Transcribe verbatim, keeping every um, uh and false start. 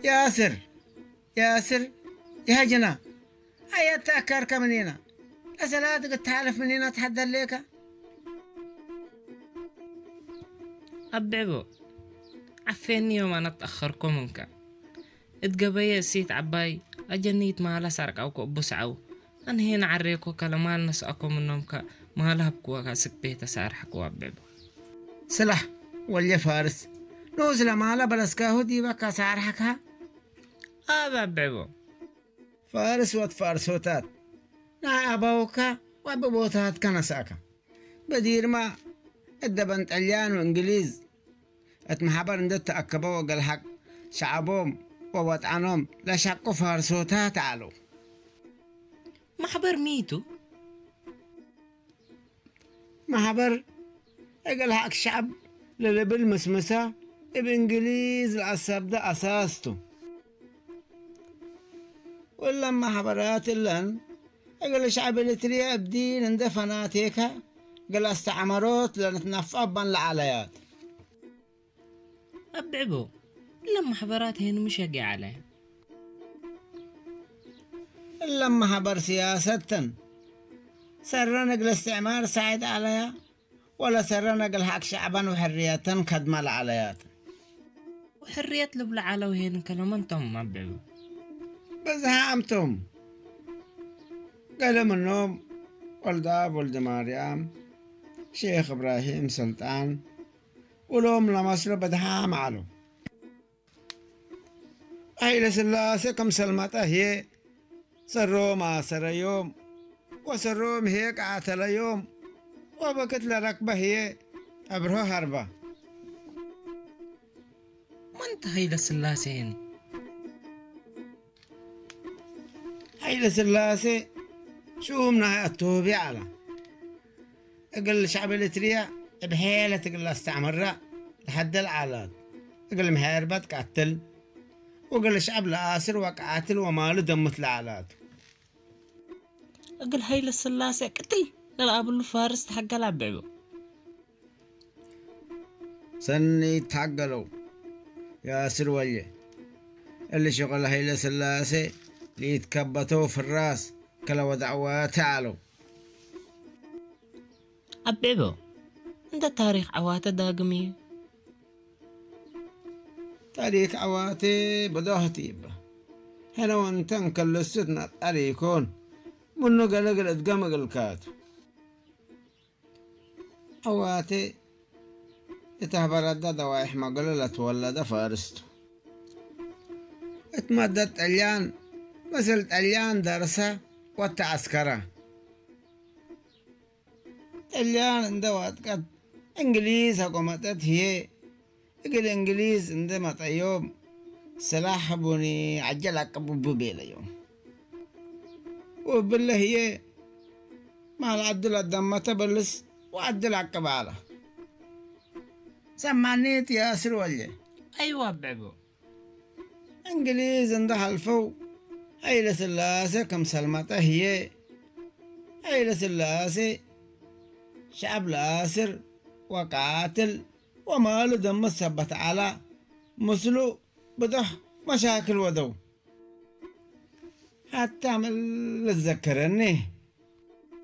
ياسر ياسر يا جنا هيا تأكرك منينا أسألات قد تعرف منينا تحضر ليك أبعبو عفيني يوم أنا أتأخركم منك اتقبي سيت عباي أجنيت مالا سارك أو كو بسعو أن هنا عريكو كلمان نسأكم منك مالا هبكوا كاسك بيتا سارحكوا أبعبو سلح واليا فارس نوزل مالا بلسكاهو ديبا كاسارحكها أبعبو فارس وات فارسوتات نا أبوكا واببوتات كنساكا بدير ما الدبن طليان وإنجليز اتمحبر ندت أكبو قالحق شعبهم ووطعنهم لا شقوا فارسوتا تعالوا محبر ميتو محبر قالحق شعب للبل مسمسة بإنجليز العصب ده أساسته ولا محبرات اللن قال شعب الاتريا بدين اندفناتيكا قال استعمروت لنتنفع بان العليات أبعبو لما حبرات هين مش هقي عليه لما حبر سياسة سرنا قل استعمار سعيد عليها ولا سرنا قل حق شعبا وحريات خدمة العليات وحريات لبلا على وهين كلمنتم أبعبو بزهامتم قالوا منهم ولد أب ولد مريم شيخ إبراهيم سلطان ولوم لمصر بدها معلو هاي لسلاسة كم سلمته هي سروا ما سر يوم وسروم هيك عتل يوم وبكت لركبة هي أبره هربة ما انت هاي لسلاسة هين هاي لسلاسة شو منها التوبي على اقل الشعب الاتريا بحيلة تقل استعمرة لحد العالات اقل مهاربات قاتل وقال الشعب لآسر وقاتل وماله دمت العالات أقل هاي للسلاسة قتل للأبو فارس تحق الأبعبو سني تحقلوا ياسر ولي اللي شغل هاي للسلاسة اللي يتكبتوا في الراس كلا ودعوات تعالوا أبعبو انت تاريخ عواته داقمية تاريخ عواتي بدوهتي با هنا وانتن كلستنا تاريخون منو قلق اتقمق الكات عواتي اتهبرت دا دوايح مقللة تولد فارستو اتمدت اليان مثل اليان درسة والتعسكرة اليان دوات قد انجليز حكومتت هي اقل انجليز عندما طيوم سلاح بني عجل عقب بيلا يوم وبالله هي ما العدل الدم تبلس وعدل عقب على سمعنيت يا سر ولي أيوة أبعبو انجليز عندها الفو هاي لسلاسة كم سلمته هي هاي لسلاسة شعب لاسر وقاتل وماله دم السبت على مسلو بده مشاكل ودو حتى عمل لتذكرني